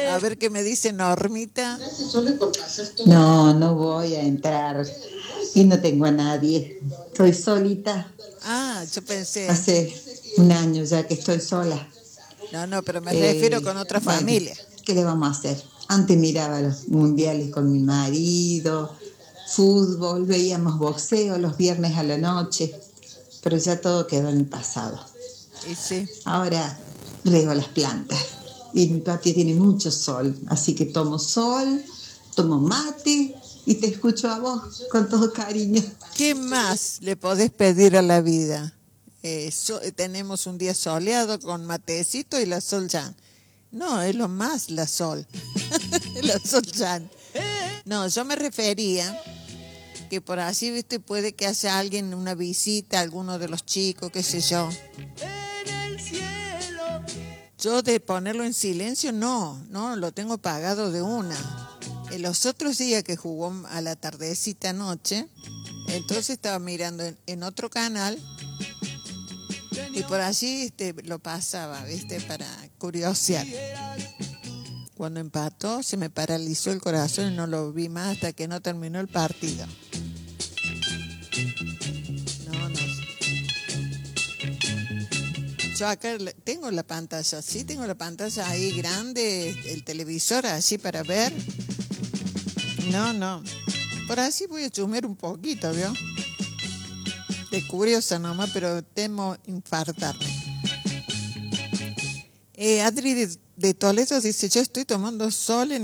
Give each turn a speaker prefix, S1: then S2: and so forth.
S1: A ver qué me dice Normita.
S2: No, no voy a entrar y no tengo a nadie. Estoy solita.
S1: Ah, yo pensé.
S2: Hace un año ya que estoy sola.
S1: No, pero me refiero con otra
S2: Bueno,
S1: familia.
S2: ¿qué le vamos a hacer? Antes miraba los mundiales con mi marido, fútbol, veíamos boxeo los viernes a la noche, pero ya todo quedó en el pasado.
S1: Y sí.
S2: Ahora riego las plantas y mi patio tiene mucho sol, así que tomo sol, tomo mate y te escucho a vos con todo cariño.
S1: ¿Qué más le podés pedir a la vida? Tenemos un día soleado con matecito y la Sol Yan. No, es lo más la Sol. La Sol Yan. No, yo me refería que por así, viste, puede que haya alguien, una visita, alguno de los chicos, qué sé yo. Yo de ponerlo en silencio, no, lo tengo pagado de una. En los otros días que jugó a la tardecita noche, entonces estaba mirando en otro canal y por allí lo pasaba, viste, para curiosear. Cuando empató se me paralizó el corazón y no lo vi más hasta que no terminó el partido. No. Yo acá tengo la pantalla, sí, tengo la pantalla ahí grande, el televisor así para ver. No. Por así voy a chusmear un poquito, ¿vio? De curiosa nomás, pero temo infartarme. Adri de Toledo dice, yo estoy tomando sol en